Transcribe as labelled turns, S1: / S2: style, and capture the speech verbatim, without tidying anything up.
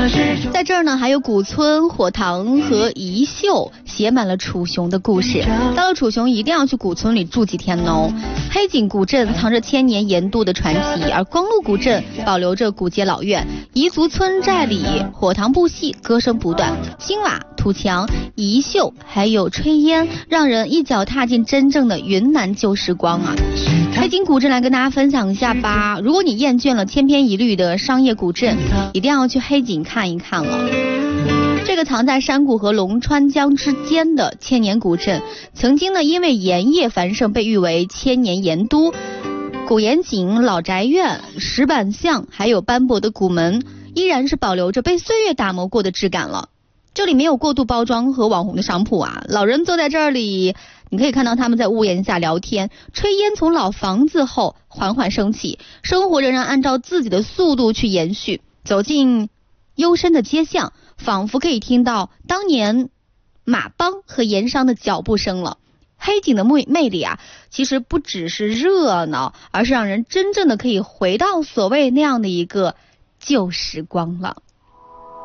S1: 在这儿呢，还有古村、火塘和宜秀，写满了楚雄的故事。到了楚雄，一定要去古村里住几天哦。黑井古镇藏着千年盐都的传奇，而光禄古镇保留着古街老院。彝族村寨里，火塘布戏，歌声不断，青瓦、土墙、宜秀还有炊烟，让人一脚踏进真正的云南旧时光啊！黑井古镇来跟大家分享一下吧。如果你厌倦了千篇一律的商业古镇，一定要去黑井看一看了。这个藏在山谷和龙川江之间的千年古镇，曾经呢因为盐业繁盛被誉为千年盐都。古盐井、老宅院、石板巷还有斑驳的古门，依然是保留着被岁月打磨过的质感了。这里没有过度包装和网红的商铺啊，老人坐在这里，你可以看到他们在屋檐下聊天，炊烟从老房子后缓缓升起，生活仍然按照自己的速度去延续。走进幽深的街巷，仿佛可以听到当年马帮和盐商的脚步声了。黑井的魅魅力啊，其实不只是热闹，而是让人真正的可以回到所谓那样的一个旧时光了。